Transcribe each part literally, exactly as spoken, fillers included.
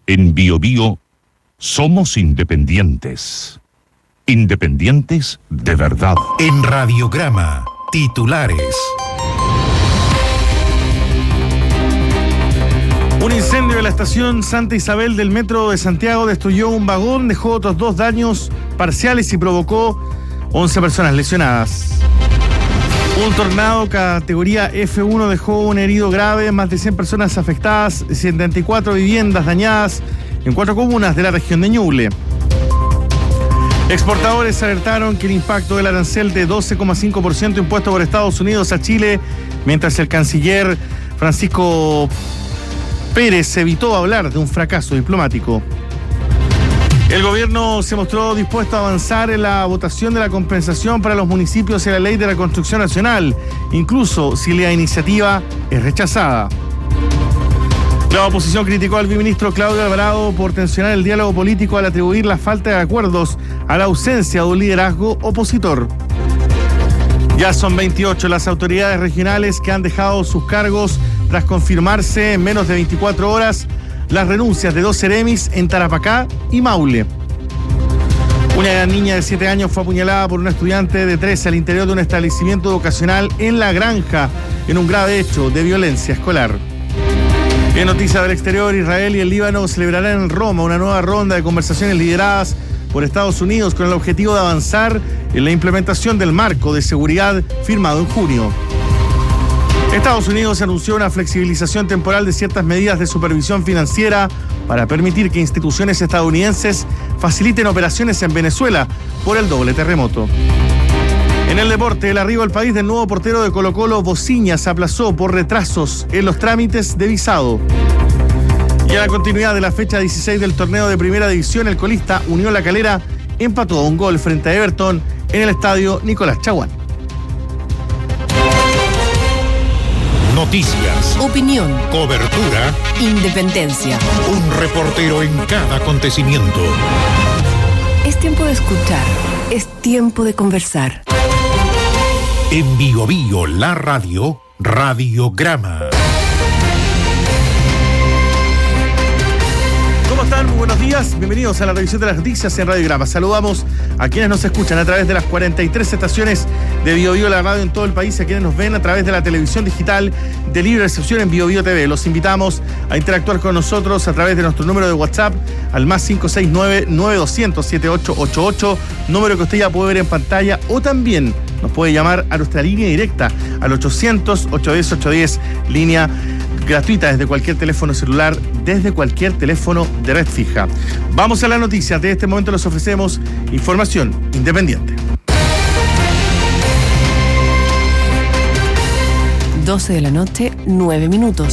En Bio Bio somos independientes. Independientes de verdad. En Radiograma, titulares. Un incendio en la estación Santa Isabel del Metro de Santiago destruyó un vagón, dejó otros dos daños parciales y provocó once personas lesionadas. Un tornado categoría F uno dejó un herido grave, más de cien personas afectadas, setenta y cuatro viviendas dañadas en cuatro comunas de la región de Ñuble. Exportadores alertaron que el impacto del arancel de doce coma cinco por ciento impuesto por Estados Unidos a Chile, mientras el canciller Francisco Pérez evitó hablar de un fracaso diplomático. El gobierno se mostró dispuesto a avanzar en la votación de la compensación para los municipios en la Ley de la Construcción Nacional, incluso si la iniciativa es rechazada. La oposición criticó al viceministro Claudio Alvarado por tensionar el diálogo político al atribuir la falta de acuerdos a la ausencia de un liderazgo opositor. Ya son veintiocho las autoridades regionales que han dejado sus cargos tras confirmarse en menos de veinticuatro horas las renuncias de dos seremis en Tarapacá y Maule. Una niña de siete años fue apuñalada por un estudiante de trece al interior de un establecimiento educacional en La Granja, en un grave hecho de violencia escolar. En noticias del exterior, Israel y el Líbano celebrarán en Roma una nueva ronda de conversaciones lideradas por Estados Unidos con el objetivo de avanzar en la implementación del marco de seguridad firmado en junio. Estados Unidos anunció una flexibilización temporal de ciertas medidas de supervisión financiera para permitir que instituciones estadounidenses faciliten operaciones en Venezuela por el doble terremoto. En el deporte, el arribo al país del nuevo portero de Colo-Colo, Bociña, se aplazó por retrasos en los trámites de visado. Y a la continuidad de la fecha dieciséis del torneo de Primera División, el colista Unión La Calera empató a un gol frente a Everton en el estadio Nicolás Chaguán. Noticias, opinión, cobertura, independencia. Un reportero en cada acontecimiento. Es tiempo de escuchar, es tiempo de conversar. En Bio Bio, la radio, Radiograma. ¿Cómo están? Muy buenos días. Bienvenidos a la revisión de las noticias en Radiograma. Saludamos a quienes nos escuchan a través de las cuarenta y tres estaciones de Bio Bio, la radio en todo el país, a quienes nos ven a través de la televisión digital de libre recepción en Bio Bio T V. Los invitamos a interactuar con nosotros a través de nuestro número de WhatsApp al más cinco seis nueve, nueve dos cero cero, siete ocho ocho ocho, número que usted ya puede ver en pantalla, o también nos puede llamar a nuestra línea directa al ochocientos, ochocientos diez, ochocientos diez, línea gratuita desde cualquier teléfono celular, desde cualquier teléfono de red fija. Vamos a las noticias. De este momento les ofrecemos información independiente. doce de la noche, nueve minutos.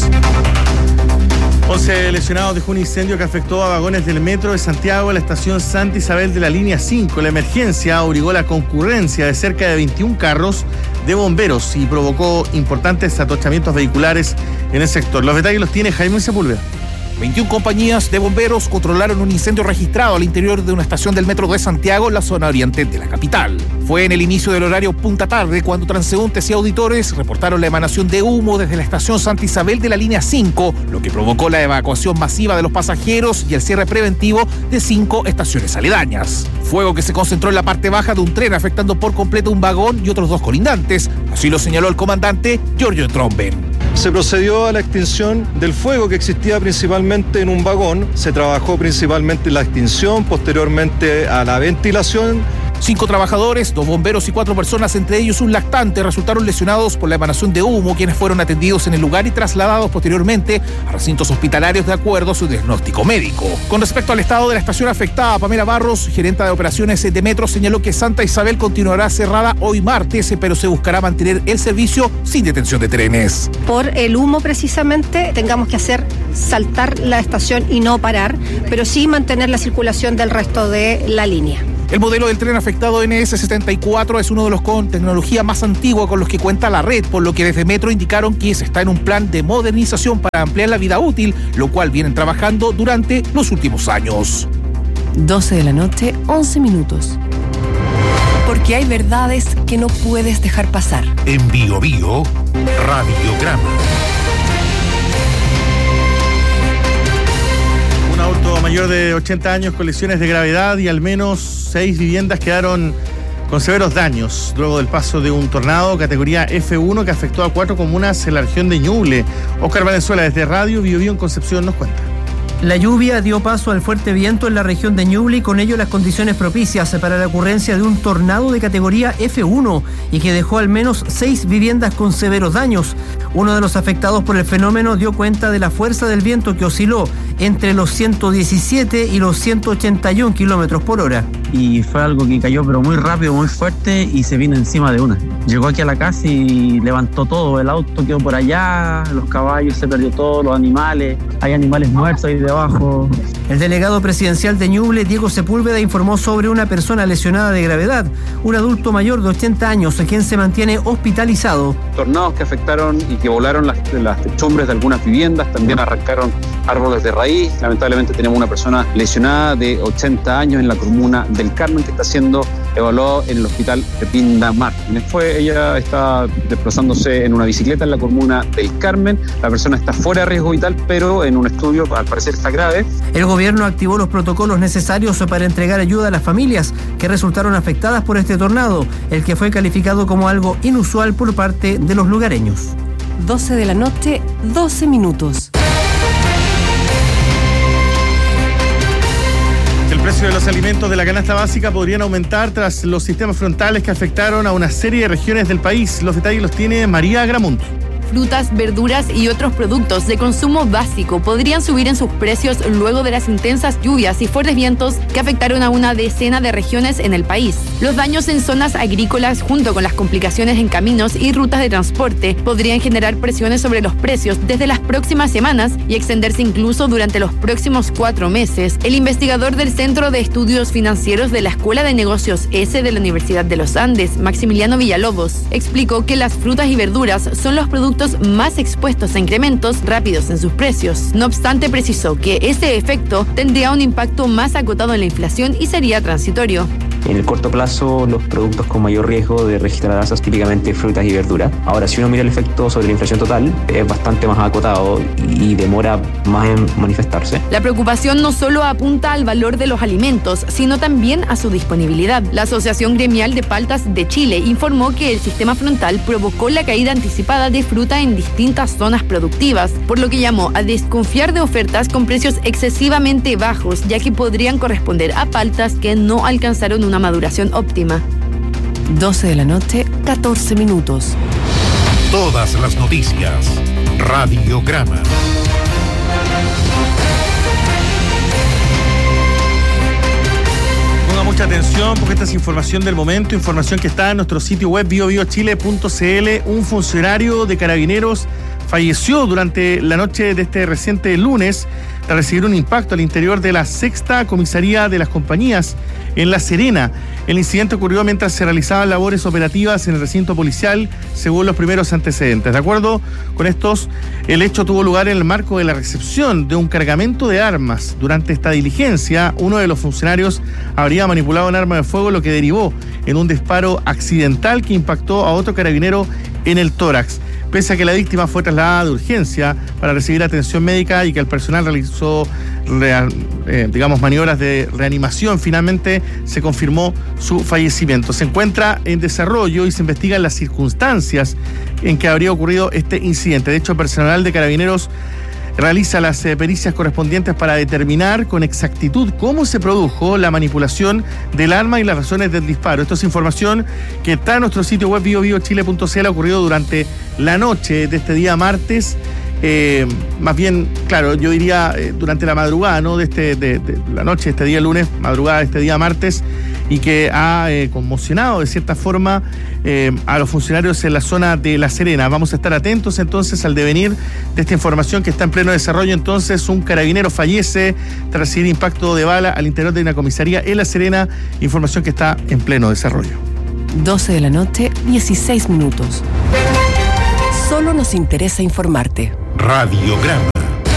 once lesionados dejó un incendio que afectó a vagones del metro de Santiago en la estación Santa Isabel de la línea cinco. La emergencia obligó la concurrencia de cerca de veintiún carros de bomberos y provocó importantes atochamientos vehiculares en el sector. Los detalles los tiene Jaime Sepúlveda. veintiuna compañías de bomberos controlaron un incendio registrado al interior de una estación del metro de Santiago en la zona oriente de la capital. Fue en el inicio del horario punta tarde cuando transeúntes y auditores reportaron la emanación de humo desde la estación Santa Isabel de la línea cinco, lo que provocó la evacuación masiva de los pasajeros y el cierre preventivo de cinco estaciones aledañas. Fuego que se concentró en la parte baja de un tren, afectando por completo un vagón y otros dos colindantes. Así lo señaló el comandante Giorgio Tromben. Se procedió a la extinción del fuego que existía principalmente en un vagón. Se trabajó principalmente en la extinción, posteriormente a la ventilación. Cinco trabajadores, dos bomberos y cuatro personas, entre ellos un lactante, resultaron lesionados por la emanación de humo, quienes fueron atendidos en el lugar y trasladados posteriormente a recintos hospitalarios de acuerdo a su diagnóstico médico. Con respecto al estado de la estación afectada, Pamela Barros, gerenta de operaciones de Metro, señaló que Santa Isabel continuará cerrada hoy martes, pero se buscará mantener el servicio sin detención de trenes. Por el humo precisamente tengamos que hacer saltar la estación y no parar, pero sí mantener la circulación del resto de la línea. El modelo del tren afectado N S setenta y cuatro es uno de los con tecnología más antigua con los que cuenta la red, por lo que desde Metro indicaron que se está en un plan de modernización para ampliar la vida útil, lo cual vienen trabajando durante los últimos años. doce de la noche, once minutos. Porque hay verdades que no puedes dejar pasar. En Bio Bio, Radiograma. Un auto mayor de ochenta años con lesiones de gravedad y al menos seis viviendas quedaron con severos daños luego del paso de un tornado categoría F uno que afectó a cuatro comunas en la región de Ñuble. Oscar Valenzuela desde Radio Bio Bio en Concepción nos cuenta. La lluvia dio paso al fuerte viento en la región de Ñuble y con ello las condiciones propicias para la ocurrencia de un tornado de categoría F uno y que dejó al menos seis viviendas con severos daños. Uno de los afectados por el fenómeno dio cuenta de la fuerza del viento que osciló entre los ciento diecisiete y los ciento ochenta y uno kilómetros por hora. Y fue algo que cayó pero muy rápido, muy fuerte y se vino encima de una. Llegó aquí a la casa y levantó todo, el auto quedó por allá, los caballos, se perdió todo, los animales, hay animales muertos ahí debajo. El delegado presidencial de Ñuble, Diego Sepúlveda, informó sobre una persona lesionada de gravedad, un adulto mayor de ochenta años, quien se mantiene hospitalizado. Tornados que afectaron y que volaron las, las techumbres de algunas viviendas, también arrancaron árboles de raíz. Lamentablemente tenemos una persona lesionada de ochenta años en la comuna del Carmen que está siendo evaluado en el hospital de Pindamar. Fue, ella está desplazándose en una bicicleta en la comuna del Carmen. La persona está fuera de riesgo vital, pero en un estudio al parecer está grave. El gobierno activó los protocolos necesarios para entregar ayuda a las familias que resultaron afectadas por este tornado, el que fue calificado como algo inusual por parte de los lugareños. doce de la noche, doce minutos. El precio de los alimentos de la canasta básica podrían aumentar tras los sistemas frontales que afectaron a una serie de regiones del país. Los detalles los tiene María Gramunt. Frutas, verduras y otros productos de consumo básico podrían subir en sus precios luego de las intensas lluvias y fuertes vientos que afectaron a una decena de regiones en el país. Los daños en zonas agrícolas, junto con las complicaciones en caminos y rutas de transporte, podrían generar presiones sobre los precios desde las próximas semanas y extenderse incluso durante los próximos cuatro meses. El investigador del Centro de Estudios Financieros de la Escuela de Negocios S de la Universidad de los Andes, Maximiliano Villalobos, explicó que las frutas y verduras son los productos más expuestos a incrementos rápidos en sus precios. No obstante, precisó que ese efecto tendría un impacto más acotado en la inflación y sería transitorio. En el corto plazo, los productos con mayor riesgo de registrar alzas, típicamente frutas y verduras. Ahora, si uno mira el efecto sobre la inflación total, es bastante más acotado y demora más en manifestarse. La preocupación no solo apunta al valor de los alimentos, sino también a su disponibilidad. La Asociación Gremial de Paltas de Chile informó que el sistema frontal provocó la caída anticipada de fruta en distintas zonas productivas, por lo que llamó a desconfiar de ofertas con precios excesivamente bajos, ya que podrían corresponder a paltas que no alcanzaron una maduración óptima. doce de la noche, catorce minutos. Todas las noticias. Radiograma. Ponga mucha atención porque esta es información del momento, información que está en nuestro sitio web bio bio chile punto c l. Un funcionario de Carabineros falleció durante la noche de este reciente lunes tras recibir un impacto al interior de la sexta comisaría de las compañías en La Serena. El incidente ocurrió mientras se realizaban labores operativas en el recinto policial, según los primeros antecedentes. De acuerdo con estos, el hecho tuvo lugar en el marco de la recepción de un cargamento de armas. Durante esta diligencia, uno de los funcionarios habría manipulado un arma de fuego, lo que derivó en un disparo accidental que impactó a otro carabinero en el tórax. Pese a que la víctima fue trasladada de urgencia para recibir atención médica y que el personal realizó, eh, digamos, maniobras de reanimación, finalmente se confirmó su fallecimiento. Se encuentra en desarrollo y se investigan las circunstancias en que habría ocurrido este incidente. De hecho, el personal de Carabineros realiza las eh, pericias correspondientes para determinar con exactitud cómo se produjo la manipulación del arma y las razones del disparo. Esto es información que está en nuestro sitio web bio bio chile punto c l. Ha ocurrido durante la noche de este día martes. Eh, más bien, claro, yo diría eh, durante la madrugada, ¿no? De, este, de, de la noche de este día lunes, madrugada de este día martes, y que ha eh, conmocionado de cierta forma eh, a los funcionarios en la zona de La Serena. Vamos a estar atentos entonces al devenir de esta información que está en pleno desarrollo. Entonces, un carabinero fallece tras recibir impacto de bala al interior de una comisaría en La Serena, información que está en pleno desarrollo. doce de la noche, dieciséis minutos. Solo nos interesa informarte. Radiograma.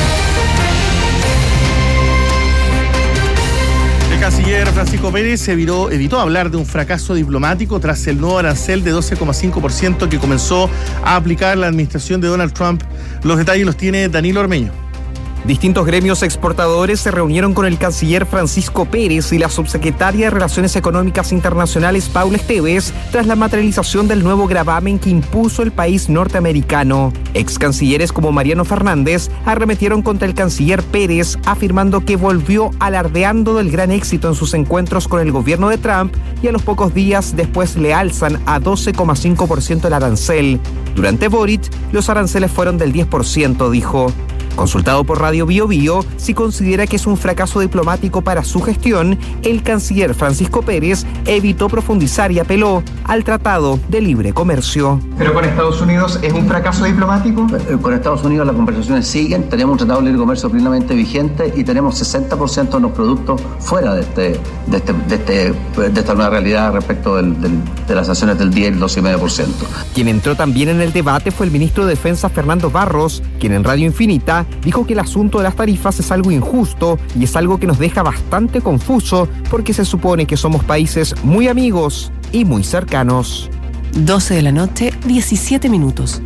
El canciller Francisco Pérez evitó, evitó hablar de un fracaso diplomático tras el nuevo arancel de doce coma cinco por ciento que comenzó a aplicar la administración de Donald Trump. Los detalles los tiene Danilo Ormeño. Distintos gremios exportadores se reunieron con el canciller Francisco Pérez y la subsecretaria de Relaciones Económicas Internacionales Paula Esteves tras la materialización del nuevo gravamen que impuso el país norteamericano. Ex cancilleres como Mariano Fernández arremetieron contra el canciller Pérez, afirmando que volvió alardeando del gran éxito en sus encuentros con el gobierno de Trump y a los pocos días después le alzan a doce coma cinco por ciento el arancel. Durante Boric, los aranceles fueron del diez por ciento, dijo. Consultado por Radio Bio Bio, si considera que es un fracaso diplomático para su gestión, el canciller Francisco Pérez evitó profundizar y apeló al Tratado de Libre Comercio. ¿Pero con Estados Unidos es un fracaso diplomático? Con Estados Unidos las conversaciones siguen, tenemos un Tratado de Libre Comercio plenamente vigente y tenemos sesenta por ciento de los productos fuera de, este, de, este, de, este, de esta nueva realidad respecto del, del, de las sanciones del diez y el doce coma cinco por ciento. Quien entró también en el debate fue el ministro de Defensa Fernando Barros, quien en Radio Infinita dijo que el asunto de las tarifas es algo injusto y es algo que nos deja bastante confuso porque se supone que somos países muy amigos y muy cercanos. doce de la noche, diecisiete minutos.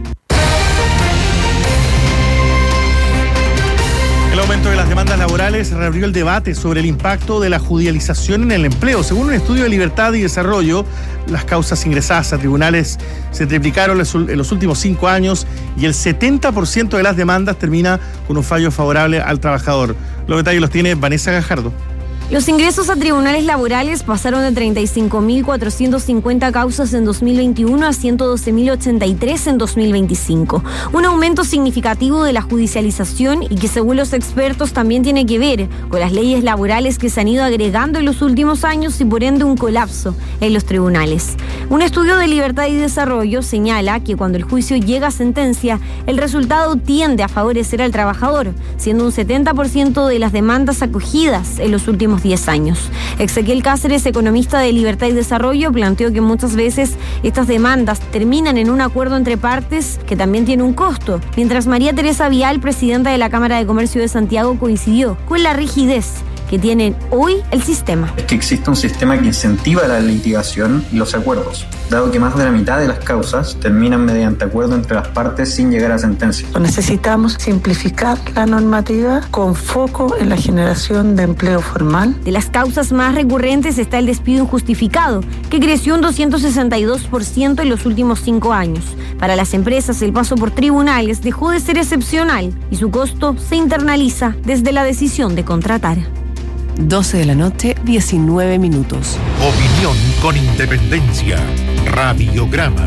El aumento de las demandas laborales reabrió el debate sobre el impacto de la judicialización en el empleo. Según un estudio de Libertad y Desarrollo, las causas ingresadas a tribunales se triplicaron en los últimos cinco años y el setenta por ciento de las demandas termina con un fallo favorable al trabajador. Los detalles los tiene Vanessa Gajardo. Los ingresos a tribunales laborales pasaron de treinta y cinco mil cuatrocientas cincuenta causas en dos mil veintiuno a ciento doce mil ochenta y tres en dos mil veinticinco. Un aumento significativo de la judicialización y que según los expertos también tiene que ver con las leyes laborales que se han ido agregando en los últimos años y por ende un colapso en los tribunales. Un estudio de Libertad y Desarrollo señala que cuando el juicio llega a sentencia, el resultado tiende a favorecer al trabajador, siendo un setenta por ciento de las demandas acogidas en los últimos diez años. Ezequiel Cáceres, economista de Libertad y Desarrollo, planteó que muchas veces estas demandas terminan en un acuerdo entre partes que también tiene un costo, mientras María Teresa Vial, presidenta de la Cámara de Comercio de Santiago, coincidió con la rigidez que tiene hoy el sistema. Es que existe un sistema que incentiva la litigación y los acuerdos, dado que más de la mitad de las causas terminan mediante acuerdo entre las partes sin llegar a sentencia. Necesitamos simplificar la normativa con foco en la generación de empleo formal. De las causas más recurrentes está el despido injustificado, que creció un doscientos sesenta y dos por ciento en los últimos cinco años. Para las empresas, el paso por tribunales dejó de ser excepcional y su costo se internaliza desde la decisión de contratar. doce de la noche, diecinueve minutos. Opinión con independencia. Radiograma.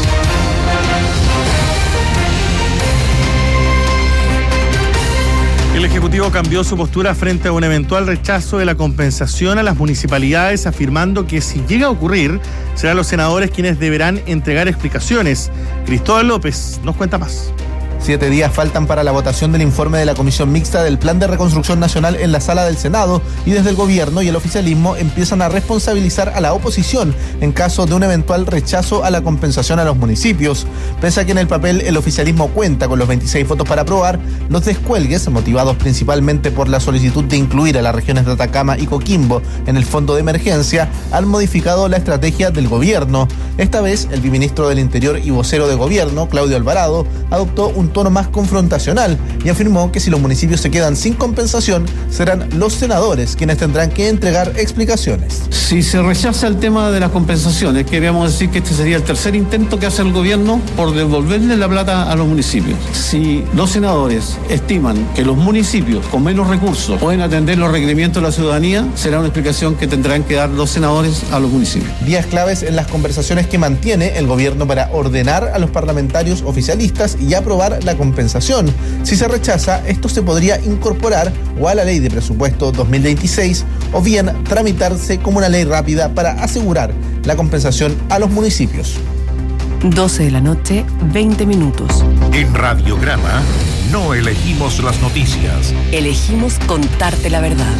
El Ejecutivo cambió su postura frente a un eventual rechazo de la compensación a las municipalidades, afirmando que si llega a ocurrir, serán los senadores quienes deberán entregar explicaciones. Cristóbal López nos cuenta más. Siete días faltan para la votación del informe de la Comisión Mixta del Plan de Reconstrucción Nacional en la sala del Senado y desde el gobierno y el oficialismo empiezan a responsabilizar a la oposición en caso de un eventual rechazo a la compensación a los municipios. Pese a que en el papel el oficialismo cuenta con los veintiséis votos para aprobar, los descuelgues, motivados principalmente por la solicitud de incluir a las regiones de Atacama y Coquimbo en el fondo de emergencia, han modificado la estrategia del gobierno. Esta vez, el viceministro del Interior y vocero de gobierno, Claudio Alvarado, adoptó un tono más confrontacional y afirmó que si los municipios se quedan sin compensación, serán los senadores quienes tendrán que entregar explicaciones. Si se rechaza el tema de las compensaciones, queríamos decir que este sería el tercer intento que hace el gobierno por devolverle la plata a los municipios. Si los senadores estiman que los municipios con menos recursos pueden atender los requerimientos de la ciudadanía, será una explicación que tendrán que dar los senadores a los municipios. Días claves en las conversaciones que mantiene el gobierno para ordenar a los parlamentarios oficialistas y aprobar la compensación. Si se rechaza, esto se podría incorporar o a la ley de presupuesto dos mil veintiséis o bien tramitarse como una ley rápida para asegurar la compensación a los municipios. doce de la noche, veinte minutos. En Radiograma no elegimos las noticias. Elegimos contarte la verdad.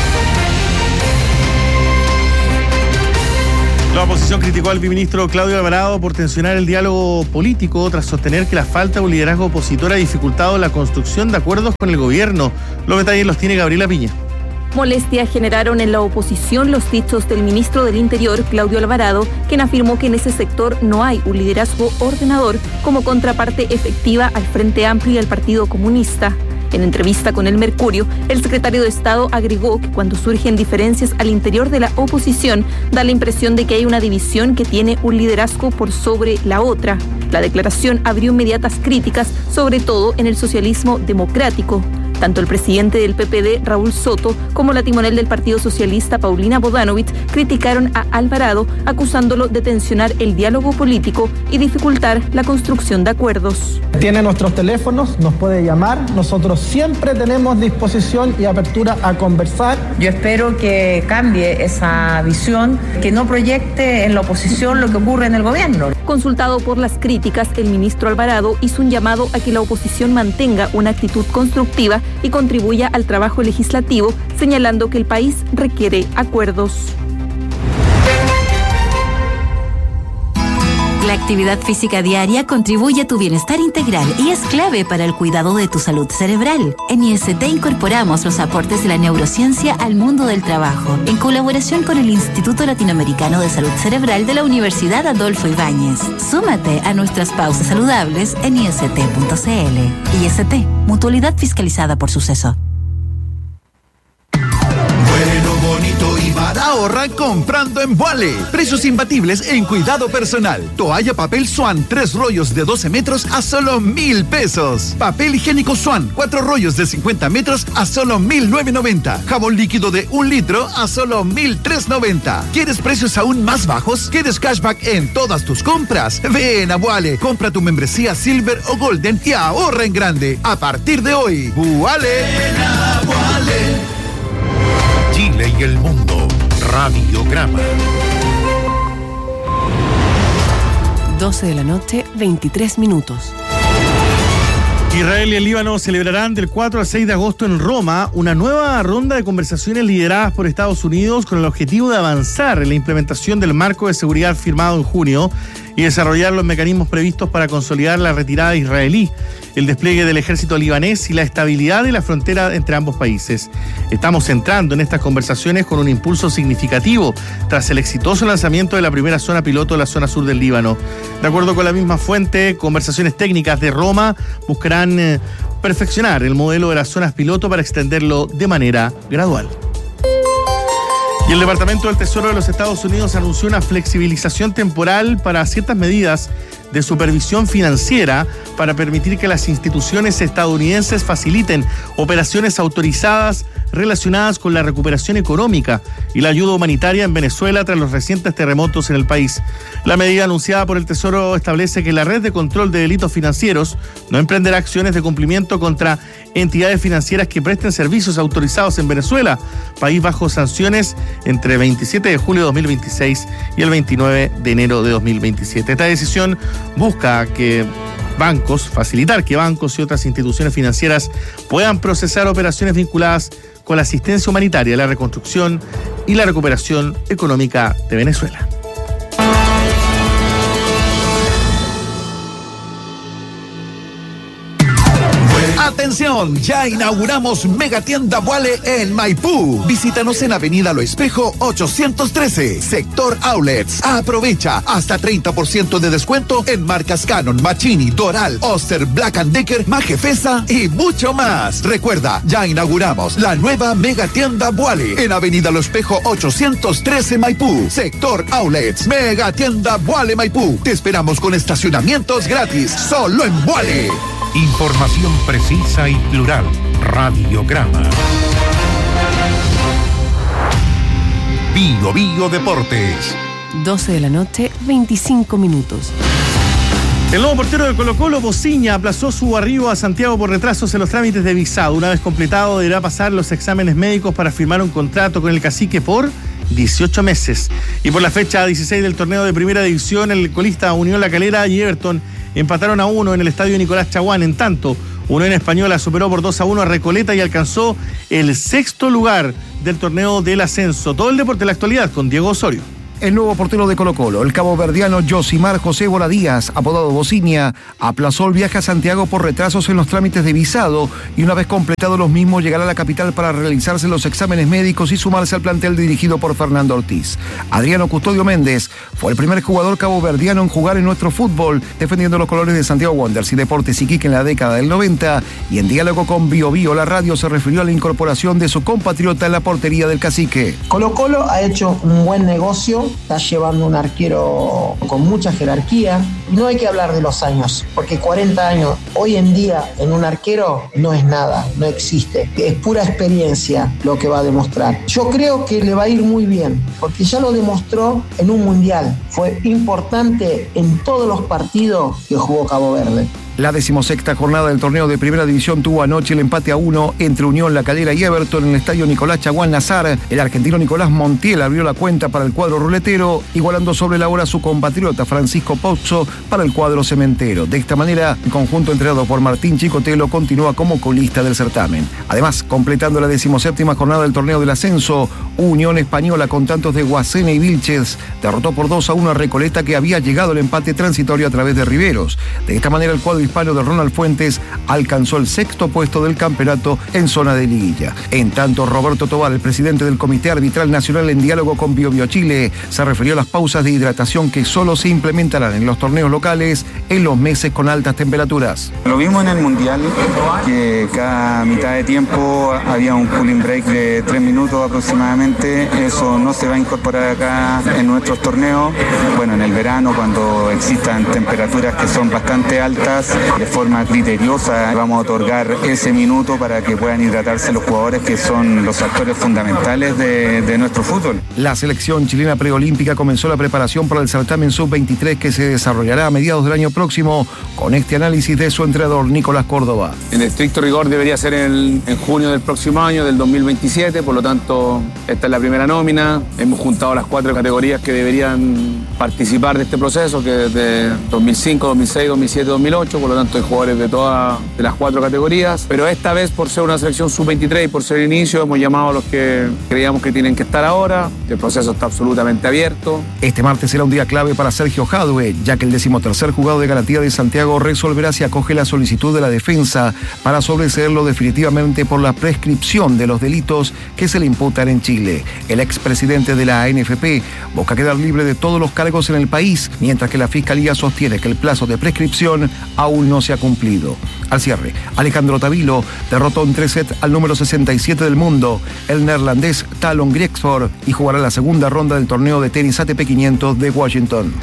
La oposición criticó al viceministro Claudio Alvarado por tensionar el diálogo político tras sostener que la falta de un liderazgo opositor ha dificultado la construcción de acuerdos con el gobierno. Los detalles los tiene Gabriela Piña. Molestia generaron en la oposición los dichos del ministro del Interior, Claudio Alvarado, quien afirmó que en ese sector no hay un liderazgo ordenador como contraparte efectiva al Frente Amplio y al Partido Comunista. En entrevista con El Mercurio, el secretario de Estado agregó que cuando surgen diferencias al interior de la oposición, da la impresión de que hay una división que tiene un liderazgo por sobre la otra. La declaración abrió inmediatas críticas, sobre todo en el socialismo democrático. Tanto el presidente del P P D, Raúl Soto, como la timonel del Partido Socialista, Paulina Bodanovich, criticaron a Alvarado, acusándolo de tensionar el diálogo político y dificultar la construcción de acuerdos. Tiene nuestros teléfonos, nos puede llamar. Nosotros siempre tenemos disposición y apertura a conversar. Yo espero que cambie esa visión, que no proyecte en la oposición lo que ocurre en el gobierno. Consultado por las críticas, el ministro Alvarado hizo un llamado a que la oposición mantenga una actitud constructiva y contribuya al trabajo legislativo, señalando que el país requiere acuerdos. La actividad física diaria contribuye a tu bienestar integral y es clave para el cuidado de tu salud cerebral. En I S T incorporamos los aportes de la neurociencia al mundo del trabajo, en colaboración con el Instituto Latinoamericano de Salud Cerebral de la Universidad Adolfo Ibáñez. Súmate a nuestras pausas saludables en I S T punto C L. I S T, mutualidad fiscalizada por Suceso. Bonito y para ahorrar comprando en Vuale. Precios imbatibles en cuidado personal. Toalla papel Swan, tres rollos de doce metros a solo mil pesos. Papel higiénico Swan, cuatro rollos de cincuenta metros a solo mil novecientos noventa. Jabón líquido de un litro a solo mil trescientos noventa. ¿Quieres precios aún más bajos? ¿Quieres cashback en todas tus compras? Ven a Vuale, compra tu membresía Silver o Golden y ahorra en grande. A partir de hoy, Vuale. Ven a Vuale. Chile y el mundo. Radiograma. doce de la noche, veintitrés minutos. Israel y el Líbano celebrarán del cuatro al seis de agosto en Roma una nueva ronda de conversaciones lideradas por Estados Unidos con el objetivo de avanzar en la implementación del marco de seguridad firmado en junio y desarrollar los mecanismos previstos para consolidar la retirada israelí, el despliegue del ejército libanés y la estabilidad de la frontera entre ambos países. Estamos entrando en estas conversaciones con un impulso significativo tras el exitoso lanzamiento de la primera zona piloto de la zona sur del Líbano. De acuerdo con la misma fuente, conversaciones técnicas de Roma buscarán eh, perfeccionar el modelo de las zonas piloto para extenderlo de manera gradual. Y el Departamento del Tesoro de los Estados Unidos anunció una flexibilización temporal para ciertas medidas de supervisión financiera para permitir que las instituciones estadounidenses faciliten operaciones autorizadas relacionadas con la recuperación económica y la ayuda humanitaria en Venezuela tras los recientes terremotos en el país. La medida anunciada por el Tesoro establece que la red de control de delitos financieros no emprenderá acciones de cumplimiento contra entidades financieras que presten servicios autorizados en Venezuela, país bajo sanciones entre el veintisiete de julio de dos mil veintiséis y el veintinueve de enero de dos mil veintisiete. Esta decisión busca que bancos, facilitar que bancos y otras instituciones financieras puedan procesar operaciones vinculadas con la asistencia humanitaria, la reconstrucción y la recuperación económica de Venezuela. Atención, ya inauguramos Megatienda Vuale en Maipú. Visítanos en Avenida Lo Espejo ochocientos trece, Sector Outlets. Aprovecha hasta treinta por ciento de descuento en marcas Canon, Machini, Doral, Oster, Black and Decker, Majefesa y mucho más. Recuerda, ya inauguramos la nueva Megatienda Vuale en Avenida Lo Espejo ochocientos trece, Maipú, Sector Outlets. Megatienda Vuale Maipú. Te esperamos con estacionamientos gratis, solo en Vuale. Información precisa y plural. Radiograma. Bio Bio Deportes. doce de la noche, veinticinco minutos. El nuevo portero de Colo-Colo, Bociña, aplazó su arribo a Santiago por retrasos en los trámites de visado. Una vez completado, deberá pasar los exámenes médicos para firmar un contrato con el cacique por dieciocho meses. Y por la fecha dieciséis del torneo de Primera División, el colista Unión La Calera y Everton empataron a uno en el estadio Nicolás Chaguán. En tanto, Unión Española superó por dos a uno a Recoleta y alcanzó el sexto lugar del torneo del ascenso. Todo el deporte de la actualidad con Diego Osorio. el nuevo portero de Colo-Colo, el caboverdiano Josimar José Bola Díaz, apodado Bocinia, aplazó el viaje a Santiago por retrasos en los trámites de visado y una vez completados los mismos llegará a la capital para realizarse los exámenes médicos y sumarse al plantel dirigido por Fernando Ortiz. Adriano Custodio Méndez fue el primer jugador caboverdiano en jugar en nuestro fútbol, defendiendo los colores de Santiago Wanderers y Deportes Iquique en la década del noventa, y en diálogo con Bio Bio La Radio se refirió a la incorporación de su compatriota en la portería del Cacique. Colo-Colo ha hecho un buen negocio, está llevando un arquero con mucha jerarquía. No hay que hablar de los años, porque cuarenta años hoy en día en un arquero no es nada, no existe. Es pura experiencia lo que va a demostrar. Yo creo que le va a ir muy bien, porque ya lo demostró en un mundial. Fue importante en todos los partidos que jugó Cabo Verde. La decimosexta jornada del torneo de Primera División tuvo anoche el empate a uno entre Unión La Calera y Everton en el estadio Nicolás Chaguán Nazar. El argentino Nicolás Montiel abrió la cuenta para el cuadro ruletero, igualando sobre la hora a su compatriota Francisco Pozzo para el cuadro cementero. De esta manera, el conjunto entrenado por Martín Chicotelo continúa como colista del certamen. Además, completando la decimoséptima jornada del torneo del ascenso, Unión Española con tantos de Guacena y Vilches derrotó por dos a uno a Recoleta, que había llegado al empate transitorio a través de Riveros. De esta manera, el cuadro hispano de Ronald Fuentes alcanzó el sexto puesto del campeonato en zona de liguilla. En tanto, Roberto Tobar, el presidente del Comité Arbitral Nacional, en diálogo con Bio Bio Chile, se refirió a las pausas de hidratación que solo se implementarán en los torneos locales en los meses con altas temperaturas. Lo vimos en el Mundial, que cada mitad de tiempo había un cooling break de tres minutos aproximadamente. Eso no se va a incorporar acá en nuestros torneos. Bueno, en el verano, cuando existan temperaturas que son bastante altas, de forma criteriosa vamos a otorgar ese minuto para que puedan hidratarse los jugadores, que son los actores fundamentales de, de nuestro fútbol. La selección chilena preolímpica comenzó la preparación para el certamen sub veintitrés que se desarrollará a mediados del año próximo, con este análisis de su entrenador Nicolás Córdoba. En estricto rigor debería ser en, en junio del próximo año, del dos mil veintisiete, por lo tanto esta es la primera nómina. Hemos juntado las cuatro categorías que deberían participar de este proceso, que es de dos mil cinco, dos mil seis, dos mil siete, dos mil ocho, por lo tanto hay jugadores de todas de las cuatro categorías, pero esta vez, por ser una selección sub veintitrés y por ser el inicio, hemos llamado a los que creíamos que tienen que estar ahora. El proceso está absolutamente abierto. Este martes será un día clave para Sergio Jadue, ya que el decimotercer juzgado de garantía de Santiago resolverá si acoge la solicitud de la defensa para sobreseerlo definitivamente por la prescripción de los delitos que se le imputan en Chile. El expresidente de la A N F P busca quedar libre de todos los cargos en el país, mientras que la Fiscalía sostiene que el plazo de prescripción aún no se ha cumplido. Al cierre, Alejandro Tavilo derrotó en tres sets al número sesenta y siete del mundo, el neerlandés Talon Griekspoor, y jugará la segunda ronda del torneo de tenis A T P quinientos de Washington.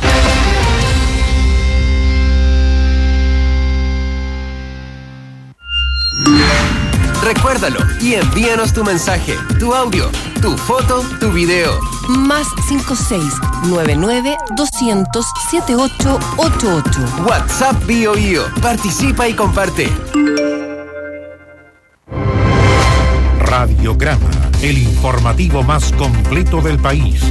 Recuérdalo y envíanos tu mensaje, tu audio, tu foto, tu video. Más cinco seis nueve nueve doscientos setenta y ocho ochenta y ocho. WhatsApp Bio Bio. Participa y comparte. Radiograma, el informativo más completo del país.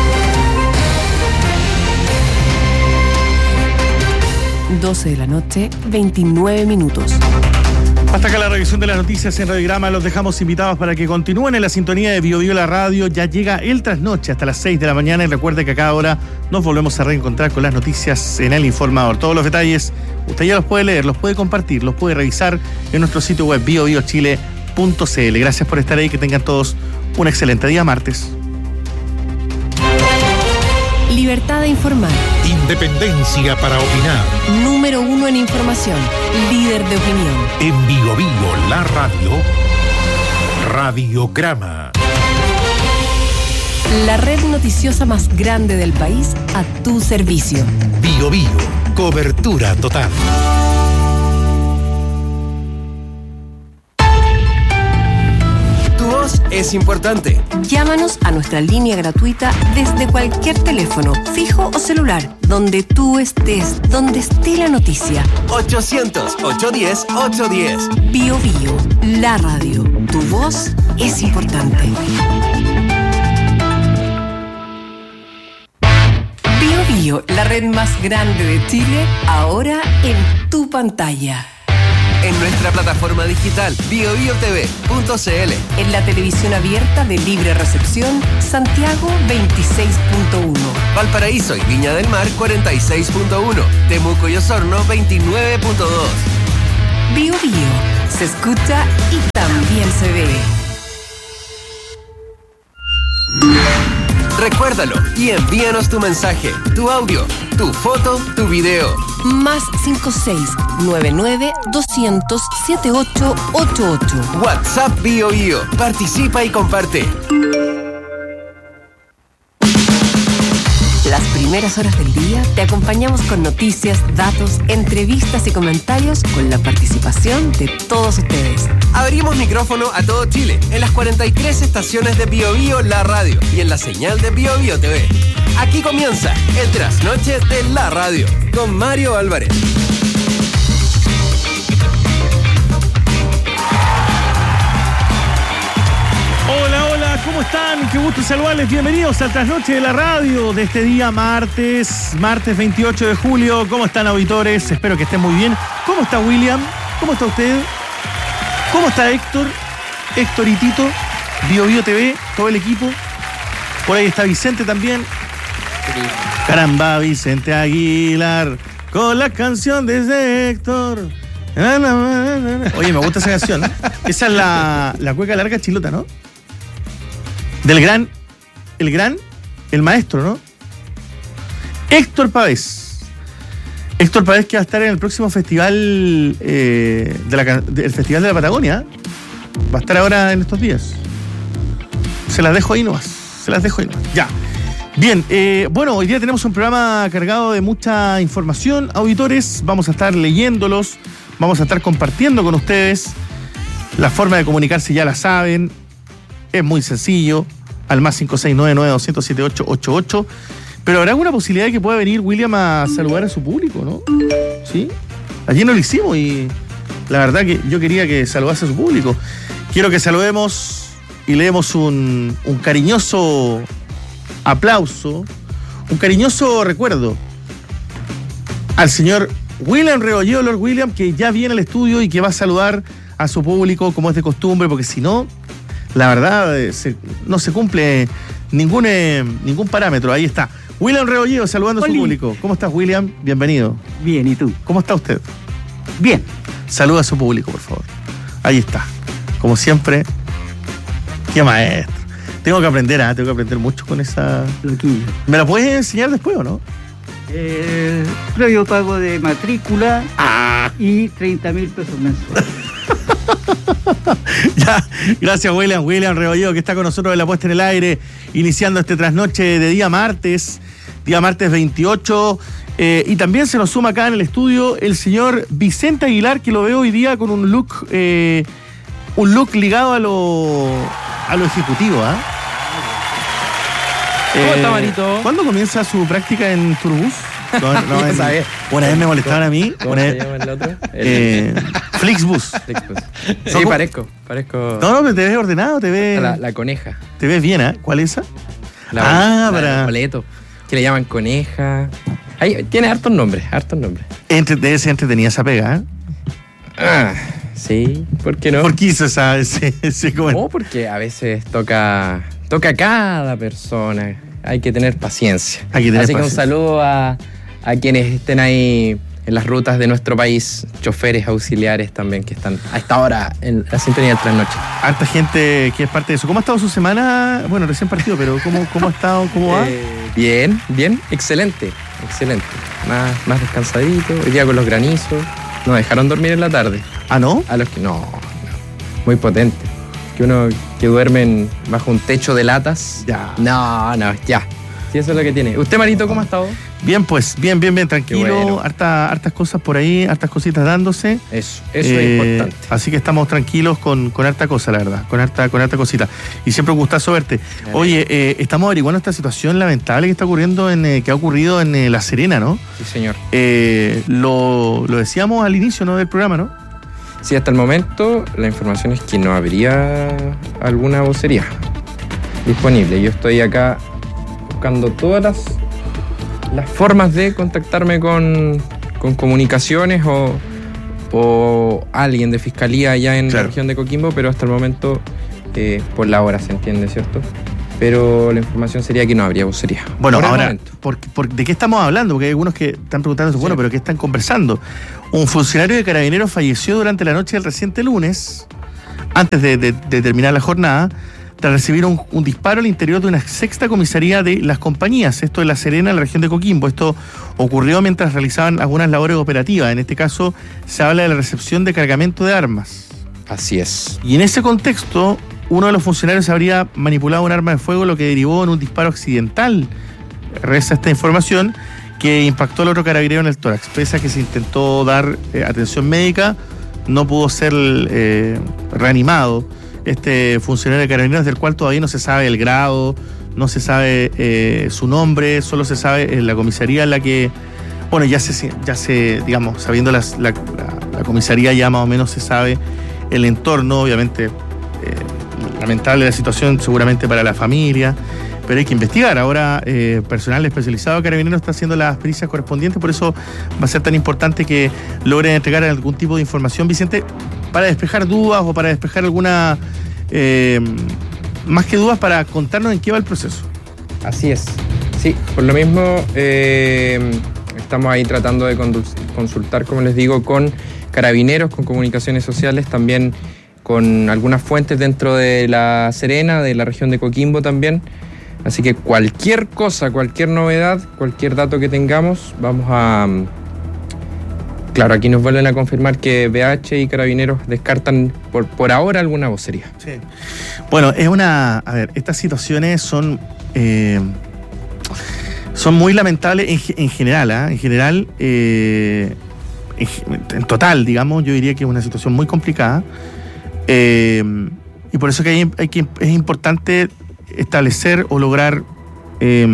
doce de la noche, veintinueve minutos. Hasta acá la revisión de las noticias en Radiograma. Los dejamos invitados para que continúen en la sintonía de Bio Bio La Radio. Ya llega el trasnoche hasta las seis de la mañana, y recuerde que a cada hora nos volvemos a reencontrar con las noticias en El Informador. Todos los detalles usted ya los puede leer, los puede compartir, los puede revisar en nuestro sitio web bio bio chile punto c l. Gracias por estar ahí, que tengan todos un excelente día martes. Libertad de informar. Independencia para opinar. Número uno en información. Líder de opinión. En Bio Bio La Radio. Radiograma. La red noticiosa más grande del país a tu servicio. Bio Bio. Cobertura total. Es importante. Llámanos a nuestra línea gratuita desde cualquier teléfono, fijo o celular, donde tú estés, donde esté la noticia. ochocientos, ochocientos diez, ochocientos diez. Bio Bio, la radio. Tu voz es importante. Bio Bio, la red más grande de Chile, ahora en tu pantalla. en nuestra plataforma digital bio bio t v punto c l. En la televisión abierta de libre recepción, Santiago veintiséis punto uno. Valparaíso y Viña del Mar cuarenta y seis punto uno. Temuco y Osorno veintinueve punto dos. Bio Bio, se escucha y también se ve. Recuérdalo y envíanos tu mensaje, tu audio, tu foto, tu video. Más cinco seis nueve nueve dos cero cero siete ocho ocho ocho. WhatsApp Bio Bio. Participa y comparte. Las primeras horas del día te acompañamos con noticias, datos, entrevistas y comentarios con la participación de todos ustedes. Abrimos micrófono a todo Chile en las cuarenta y tres estaciones de Bio Bio La Radio y en la señal de Bio Bio T V. Aquí comienza el trasnoche de la radio con Mario Álvarez. Hola, hola, ¿cómo están? Qué gusto saludarles. Bienvenidos al trasnoche de la radio de este día martes, martes veintiocho de julio. ¿Cómo están, auditores? Espero que estén muy bien. ¿Cómo está William? ¿Cómo está usted? ¿Cómo está Héctor? Héctor y Tito, Bio Bio T V, todo el equipo. Por ahí está Vicente también. Caramba, Vicente Aguilar, con la canción de Héctor. Oye, me gusta esa canción. Esa es la, la cueca larga chilota, ¿no? Del gran, el gran, el maestro, ¿no? Héctor Pavés. Héctor Pavés, que va a estar en el próximo festival, eh, de la, el Festival de la Patagonia. Va a estar ahora en estos días. Se las dejo ahí nomás. Se las dejo ahí nomás. Ya. Bien, eh, bueno, hoy día tenemos un programa cargado de mucha información, auditores. Vamos a estar leyéndolos. Vamos a estar compartiendo con ustedes. La forma de comunicarse ya la saben. Es muy sencillo. Al más cinco seis nueve nueve dos cero siete ocho ocho ocho. Pero habrá alguna posibilidad de que pueda venir William a saludar a su público, ¿no? ¿Sí? Ayer no lo hicimos y la verdad que yo quería que saludase a su público. Quiero que saludemos y le demos un, un cariñoso aplauso, un cariñoso recuerdo al señor William Rebolledo, Lord William, que ya viene al estudio y que va a saludar a su público como es de costumbre, porque si no, la verdad, eh, se, no se cumple ningún, eh, ningún parámetro. Ahí está. William Rebolledo saludando Oli. a su público. ¿Cómo estás, William? Bienvenido. Bien, ¿y tú? ¿Cómo está usted? Bien. Saluda a su público, por favor. Ahí está. Como siempre, qué maestro. Tengo que aprender, ¿eh? Tengo que aprender mucho con esa... Loquillo. ¿Me la puedes enseñar después o no? Eh, previo pago de matrícula ah. y treinta mil pesos mensuales. Ya, gracias William, William Rebolledo, que está con nosotros en la puesta en el aire, iniciando este trasnoche de día martes, día martes veintiocho, eh, y también se nos suma acá en el estudio el señor Vicente Aguilar, que lo veo hoy día con un look, eh, un look ligado a lo, a lo ejecutivo, ¿ah? ¿eh? ¿Cómo está, Marito? ¿Cuándo comienza su práctica en Turbus? No, no, en, una vez me molestaban a mí. ¿Cómo una se vez, llama el otro? Eh, Flixbus. Flixbus. Sí, ¿No? parezco, parezco... No, no, pero te ves ordenado, te ves... La, la coneja. Te ves bien, ¿eh? ¿Cuál es esa? La, ah, la para... boleto, que le llaman coneja. Ahí, tiene hartos nombres, hartos nombres. Entre, debe ser entretenida esa pega, ¿eh? Ah, sí, ¿por qué no? ¿Por qué hizo esa, ese, ese comentario? No, porque a veces toca, toca a cada persona. Hay que tener paciencia. Hay que tener Así paciencia. que un saludo a, a quienes estén ahí en las rutas de nuestro país, choferes auxiliares también que están a esta hora en la sintonía del trasnoche. Harta gente que es parte de eso. ¿Cómo ha estado su semana? Bueno, recién partido, pero ¿cómo, cómo ha estado? ¿Cómo va? Eh, bien, bien, excelente, excelente. Más, más descansadito, hoy día con los granizos. Nos dejaron dormir en la tarde. ¿Ah, no? A los que no, no. Muy potente. Que uno que duermen bajo un techo de latas. Ya. No, no, ya. Sí, eso es lo que tiene. ¿Usted, Marito, cómo ha estado? Bien, pues, bien, bien, bien, tranquilo. Bueno. Harta, hartas cosas por ahí, hartas cositas dándose. Eso, eso eh, es importante. Así que estamos tranquilos con, con harta cosa, la verdad, con harta, con harta cosita. Y siempre un gustazo verte. Oye, eh, estamos averiguando esta situación lamentable que está ocurriendo, en, eh, que ha ocurrido en eh, La Serena, ¿no? Sí, señor. Eh, lo, lo decíamos al inicio, ¿no?, del programa, ¿no? Sí, hasta el momento la información es que no habría alguna vocería disponible. Yo estoy acá buscando todas las, las formas de contactarme con, con comunicaciones o, o alguien de fiscalía allá en claro. la región de Coquimbo, pero hasta el momento, eh, por la hora se entiende, ¿cierto? Pero la información sería que no habría vocería. Bueno, por ahora, por, por, ¿de qué estamos hablando? Porque hay algunos que están preguntando, sí. bueno, pero ¿qué están conversando? Un funcionario de Carabineros falleció durante la noche del reciente lunes, antes de, de, de terminar la jornada, tras recibir un, un disparo al interior de una sexta comisaría de Las Compañías, esto de La Serena, en la región de Coquimbo. Esto ocurrió mientras realizaban algunas labores operativas. En este caso, se habla de la recepción de cargamento de armas. Así es. Y en ese contexto, uno de los funcionarios habría manipulado un arma de fuego, lo que derivó en un disparo accidental, reza esta información, que impactó al otro carabinero en el tórax. Pese a que se intentó dar eh, atención médica, no pudo ser eh, reanimado este funcionario de Carabineros, del cual todavía no se sabe el grado, no se sabe eh, su nombre, solo se sabe en la comisaría en la que, bueno, ya se, ya se digamos, sabiendo las, la, la, la comisaría ya más o menos se sabe el entorno, obviamente, eh, lamentable la situación seguramente para la familia, pero hay que investigar. Ahora eh, personal especializado de Carabineros está haciendo las pericias correspondientes, por eso va a ser tan importante que logren entregar algún tipo de información, Vicente, para despejar dudas o para despejar alguna, eh, más que dudas, para contarnos en qué va el proceso. Así es. Sí, por lo mismo eh, estamos ahí tratando de consultar, como les digo, con Carabineros, con Comunicaciones Sociales, también con algunas fuentes dentro de La Serena, de la región de Coquimbo también. Así que cualquier cosa, cualquier novedad, cualquier dato que tengamos, vamos a... Claro, aquí nos vuelven a confirmar que B H y Carabineros descartan por, por ahora alguna vocería. Sí. Bueno, es una... A ver, estas situaciones son... Eh, son muy lamentables en, en general, ¿eh? En general, eh, en, en total, digamos, yo diría que es una situación muy complicada. Eh, y por eso que, hay, hay que es importante establecer o lograr eh,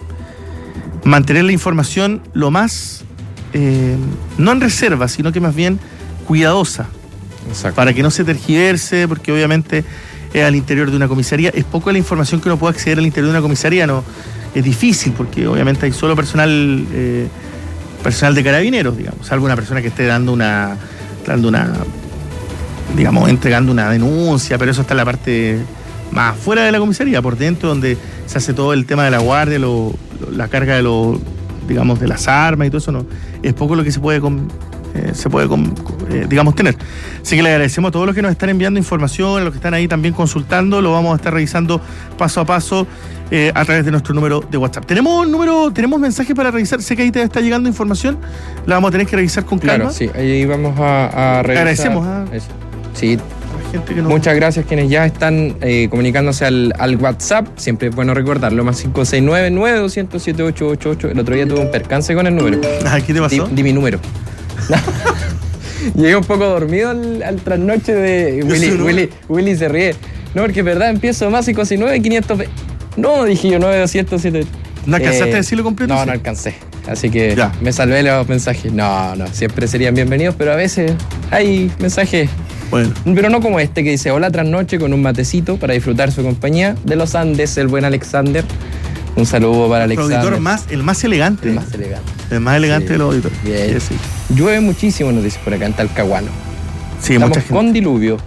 mantener la información lo más, eh, no en reserva, sino que más bien cuidadosa. Exacto. Para que no se tergiverse, porque obviamente es al interior de una comisaría. Es poco la información que uno puede acceder al interior de una comisaría, no es difícil, porque obviamente hay solo personal eh, personal de Carabineros, digamos, salvo una persona que esté dando una, dando una digamos, entregando una denuncia, pero eso está en la parte más fuera de la comisaría, por dentro, donde se hace todo el tema de la guardia, lo, lo, la carga de los, digamos, de las armas y todo eso. No es poco lo que se puede con, eh, se puede con, eh, digamos, tener. Así que le agradecemos a todos los que nos están enviando información, a los que están ahí también consultando. Lo vamos a estar revisando paso a paso eh, a través de nuestro número de WhatsApp. Tenemos número, tenemos mensajes para revisar. Sé que ahí te está llegando información, la vamos a tener que revisar con calma. Claro, sí, ahí vamos a, a revisar. Agradecemos a eso. Sí. Gente que no... Muchas gracias quienes ya están eh, comunicándose al, al WhatsApp. Siempre es bueno recordarlo, más cinco seis nueve, nueve dos cero siete, ocho ocho ocho. El otro día tuve un percance con el número. ¿Ah, qué te pasó? Di, di mi número. Llegué un poco dormido al, al trasnoche de... Willy, Willy, Willy se ríe. No, porque es verdad, empiezo más cinco seis nueve, quinientos... No, dije yo, nueve doscientos siete. ¿No alcanzaste eh, a decirlo completo? No, sí? no alcancé. Así que ya. Me salvé los mensajes. No, no, siempre serían bienvenidos, pero a veces hay mensajes... Bueno. Pero no como este que dice: hola trasnoche con un matecito para disfrutar su compañía. De los Andes, el buen Alexander. Un saludo para Alexander. El auditor más, el más elegante. El más elegante. El más elegante sí, de los auditores. Bien. Sí, sí. Llueve muchísimo, nos dice por acá en Talcahuano. Sí, estamos mucha gente. Con diluvio.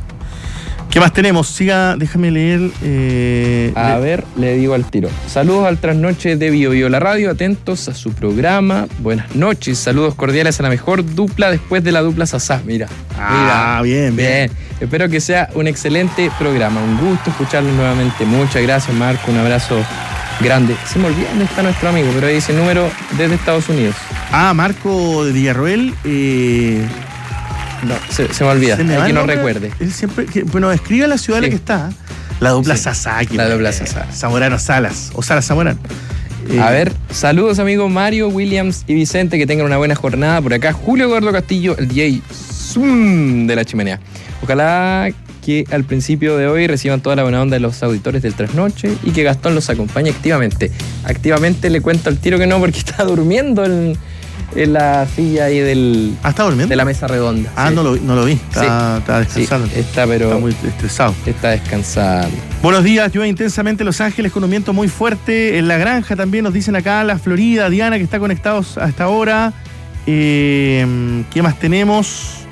¿Qué más tenemos? Siga, déjame leer. Eh, a le... ver, le digo al tiro. Saludos al trasnoche de Bio Bio la radio, atentos a su programa. Buenas noches, saludos cordiales a la mejor dupla después de la dupla Sasá. Mira, ah, mira. bien, bien, bien. Espero que sea un excelente programa. Un gusto escucharlos nuevamente. Muchas gracias, Marco. Un abrazo grande. Se me olvida dónde está nuestro amigo, pero ahí dice número desde Estados Unidos. Ah, Marco de Villarroel. Eh... No, se, se me olvida, se me aquí no recuerde. Él siempre, que, bueno, escribe la ciudad sí. en la que está. La dupla sí. Sasaki. La dupla Sasá. Zamorano Salas, o Salas Zamorano. Eh, a ver, saludos amigos Mario, Williams y Vicente, que tengan una buena jornada. Por acá, Julio Eduardo Castillo, el D J Zoom de la chimenea. Ojalá que al principio de hoy reciban toda la buena onda de los auditores del Trasnoche y que Gastón los acompañe activamente. Activamente le cuento al tiro que no, porque está durmiendo el... en la silla ahí del... ¿Ah, está durmiendo? De la mesa redonda. Ah, sí. no, lo, no lo vi. Está, sí. está descansando. Sí, está, pero... Está muy estresado. Está descansando. Buenos días. Llueve intensamente en Los Ángeles con un viento muy fuerte. En La Granja también nos dicen acá, la Florida. Diana, que está conectados a esta hora. Eh, ¿Qué más tenemos?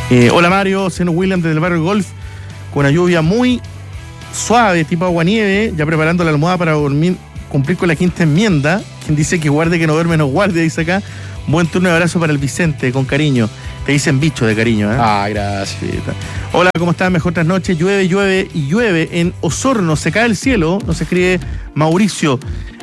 Eh, hola Mario, Seno William desde el barrio Golf, con una lluvia muy suave, tipo aguanieve, ya preparando la almohada para dormir, cumplir con la quinta enmienda. Quien dice que guarde que no duerme no guarde, dice acá. Buen turno de abrazo para el Vicente, con cariño. Te dicen bicho de cariño, ¿eh? Ah, gracias. Sí, hola, ¿cómo están? Mejor tras noche. Llueve, llueve y llueve en Osorno. Se cae el cielo. Nos escribe Mauricio.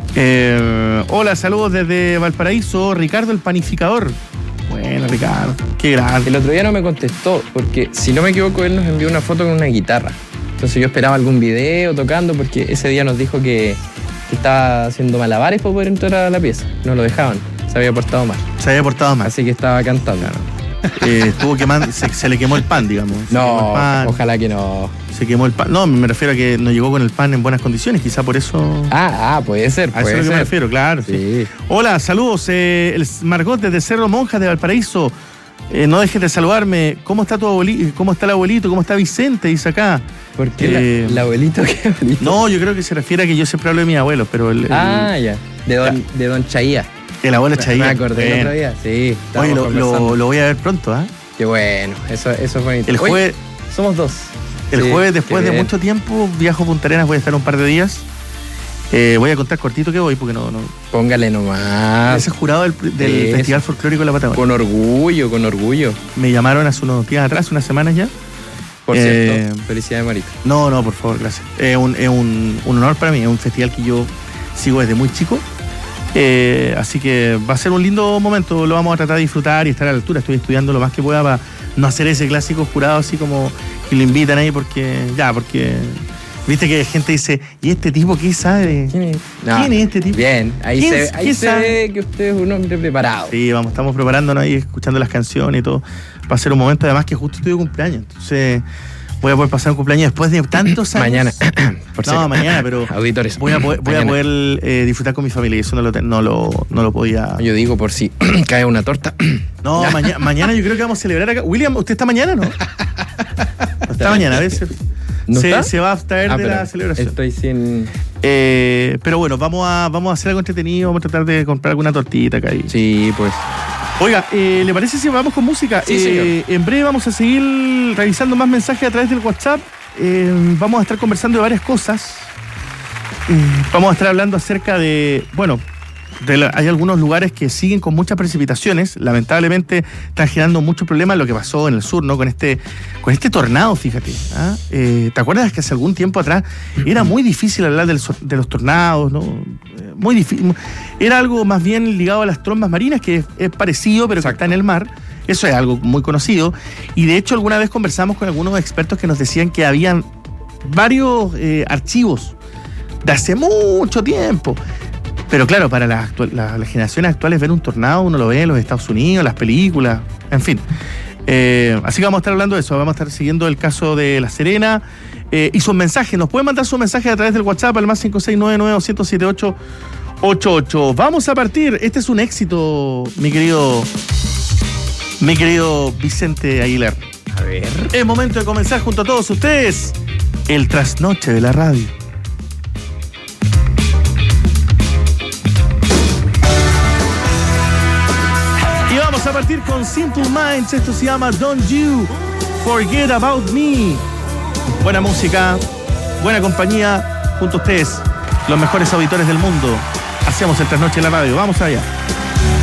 Eh, hola, saludos desde Valparaíso. Ricardo el panificador. Bueno, Ricardo. Qué grande. El otro día no me contestó, porque si no me equivoco, él nos envió una foto con una guitarra. Entonces yo esperaba algún video tocando, porque ese día nos dijo que, que estaba haciendo malabares para poder entrar a la pieza. No lo dejaban. Se había portado mal. Se había portado mal. Así que estaba cantando. Claro. Eh, estuvo quemando, se, se le quemó el pan, digamos. Se no, pan, ojalá que no. Se quemó el pan. No, me refiero a que no llegó con el pan en buenas condiciones, quizá por eso. Ah, ah, puede ser. A puede eso es lo ser. que me refiero, claro. Sí. Sí. Hola, saludos. Eh, el Margot desde Cerro Monjas de Valparaíso. Eh, no dejes de saludarme. ¿Cómo está tu abuelito? ¿Cómo está el abuelito? ¿Cómo está Vicente? Dice acá. ¿Por qué eh, la, el abuelito? ¿Qué abuelito? No, yo creo que se refiere a que yo siempre hablo de mis abuelos, pero el. el ah, ya. De don, ya. de don Chaía. El abuelo Chaía. Me acordé el otro día. Sí. Oye, lo, lo, lo voy a ver pronto, ¿ah? ¿eh? Qué bueno, eso, eso es bonito. El jueves. Oye, somos dos. El sí, jueves, después de mucho tiempo, viajo a Punta Arenas, voy a estar un par de días. Eh, voy a contar cortito que voy, porque no. no... Póngale nomás. Ese jurado del, del Festival Folclórico de la Patagonia. Con orgullo, con orgullo. Me llamaron hace unos días atrás, unas semanas ya. Por eh, cierto, felicidades, Marita. No, no, por favor, gracias. Es eh, un, eh, un, un honor para mí, es un festival que yo sigo desde muy chico. Eh, así que va a ser un lindo momento, lo vamos a tratar de disfrutar y estar a la altura. Estoy estudiando lo más que pueda para no hacer ese clásico jurado así como que lo invitan ahí porque, ya, porque viste que gente dice, ¿y este tipo qué sabe? ¿Quién es, no, ¿Quién es este tipo? Bien, ahí se, ahí se ve que usted es un hombre preparado. Sí, vamos, estamos preparándonos ahí, escuchando las canciones y todo. Va a ser un momento además que justo estoy de cumpleaños, entonces voy a poder pasar un cumpleaños después de tantos años. Mañana. Por no, ser. mañana, pero auditores. Voy a poder, voy a poder eh, disfrutar con mi familia y eso no lo, no lo, no lo podía. Yo digo por si cae una torta. No, mañana, mañana yo creo que vamos a celebrar acá. William, ¿usted está mañana, no? No está mañana, a veces. ¿No se, está? se va a abstraer ah, de la celebración. Estoy sin. Eh, pero bueno, vamos a, vamos a hacer algo entretenido, vamos a tratar de comprar alguna tortita acá. Ahí. Sí, pues. Oiga, eh, ¿le parece si vamos con música? Sí, eh, en breve vamos a seguir revisando más mensajes a través del WhatsApp. Eh, vamos a estar conversando de varias cosas. Eh, vamos a estar hablando acerca de, bueno, de la, hay algunos lugares que siguen con muchas precipitaciones. Lamentablemente están generando muchos problemas, lo que pasó en el sur, ¿no? Con este, con este tornado, fíjate. ¿ah? Eh, ¿Te acuerdas que hace algún tiempo atrás era muy difícil hablar del, de los tornados, ¿no? Muy difícil. Era algo más bien ligado a las trombas marinas, que es, es parecido, pero Exacto. que está en el mar. Eso es algo muy conocido. Y de hecho, alguna vez conversamos con algunos expertos que nos decían que habían varios eh, archivos de hace mucho tiempo. Pero claro, para las, actual, las, las generaciones actuales, ver un tornado, uno lo ve en los Estados Unidos, las películas, en fin. Eh, así que vamos a estar hablando de eso. Vamos a estar siguiendo el caso de La Serena. Eh, y sus mensajes, nos pueden mandar sus mensajes a través del WhatsApp al más cinco seis nueve nueve, dos cero siete ocho ocho ocho. Vamos a partir, este es un éxito, mi querido mi querido Vicente Aguilar. A ver. Es momento de comenzar junto a todos ustedes el trasnoche de la radio. Y vamos a partir con Simple Minds, esto se llama Don't You Forget About Me. Buena música, buena compañía, junto a ustedes, los mejores auditores del mundo. Hacemos el trasnoche de la radio, vamos allá.